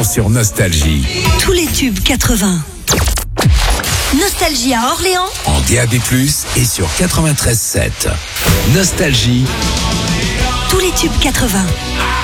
sur Nostalgie. Tous les tubes 80. Nostalgie à Orléans. En DAB+, et sur 93.7. Nostalgie. Tous les tubes 80.